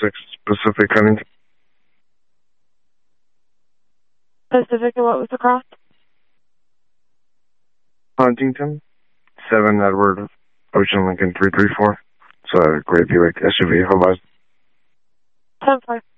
Pacific Huntington. Pacific, and what was the cross? Huntington, 7 Edward, Ocean Lincoln 334. So a Great Buick SUV. How about 10-4.